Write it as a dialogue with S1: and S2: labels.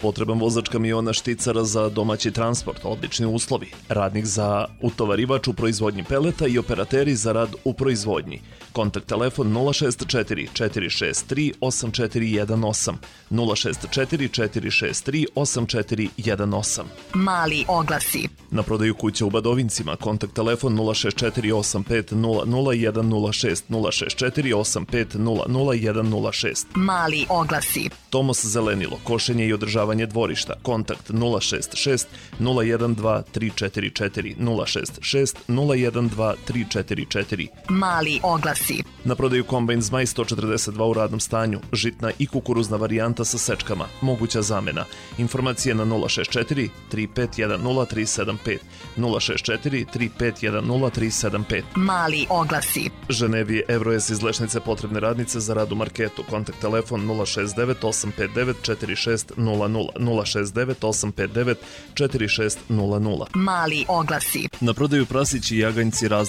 S1: potreban vozač kamiona šticara za domaći transport, odlični uslovi, radnik za utovarivač u proizvodnji peleta i operateri za rad u proizvodnji. Kontakt telefon 064 463 8418, 064 463 8418.
S2: Mali oglasi.
S1: Na prodaju kuća u Badovincima, kontakt telefon 064 85 00106, 064 85 00106.
S2: Mali oglasi.
S1: Tomos Zelenilo, košenje i održavanje dvorišta, kontakt 066 012 344, 066 012 344.
S2: Mali oglasi.
S1: Na prodaju kombajn Zmaj 142 u radnom stanju, žitna i kukuruzna varijanta sa sečkama, moguća zamena. Informacije na 064 3510 375, 064 3510 375.
S2: Mali oglasi.
S1: Ženevi Evroes iz Lešnice potrebne radnice za rad u marketu, kontakt telefon 069 859 4600, 069 859 4600.
S2: Mali oglasi.
S1: Na prodaju prasići i jaganjci razne